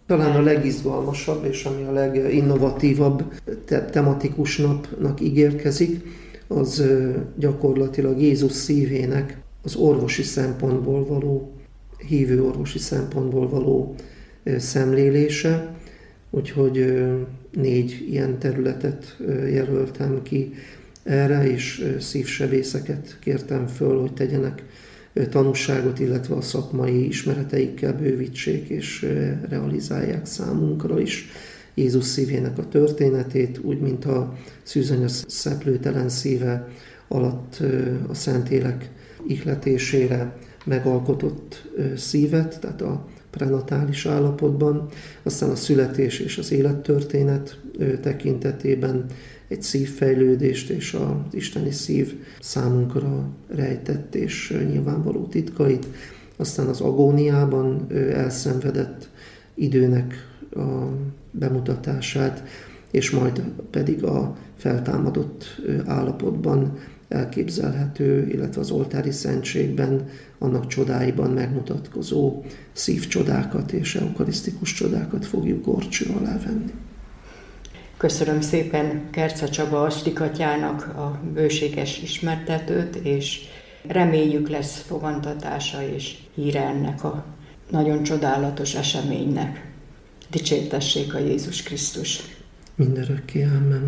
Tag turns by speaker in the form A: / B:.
A: Talán a legizgalmasabb és ami a leginnovatívabb tematikus napnak ígérkezik, az gyakorlatilag Jézus szívének az orvosi szempontból való, hívő orvosi szempontból való szemlélése. Úgyhogy 4 ilyen területet jelöltem ki erre, és szívsebészeket kértem föl, hogy tegyenek tanúságot, illetve a szakmai ismereteikkel bővítsék és realizálják számunkra is Jézus szívének a történetét, úgy, mint a szűzanya szeplőtelen szíve alatt a Szentlélek ihletésére megalkotott szívet, tehát a prenatális állapotban, aztán a születés és az élettörténet tekintetében egy szívfejlődést és az isteni szív számunkra rejtett és nyilvánvaló titkait, aztán az agóniában elszenvedett időnek a bemutatását, és majd pedig a feltámadott állapotban elképzelhető, illetve az oltári szentségben, annak csodáiban megmutatkozó szívcsodákat és eukarisztikus csodákat fogjuk górcső alá venni.
B: Köszönöm szépen Kerce Csaba astikatyának a bőséges ismertetőt, és reméljük lesz fogantatása és híre ennek a nagyon csodálatos eseménynek. Dicsértessék a Jézus Krisztus!
A: Mindörökké, amen.